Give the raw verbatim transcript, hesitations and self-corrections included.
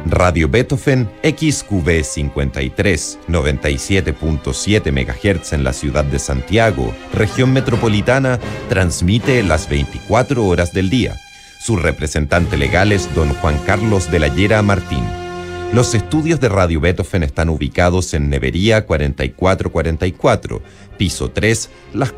Radio Beethoven X Q V cincuenta y tres, noventa y siete punto siete megahertz en la ciudad de Santiago, región metropolitana, transmite las veinticuatro horas del día. Su representante legal es don Juan Carlos de la Llera Martín. Los estudios de Radio Beethoven están ubicados en Nevería cuarenta y cuatro cuarenta y cuatro, piso tres, Las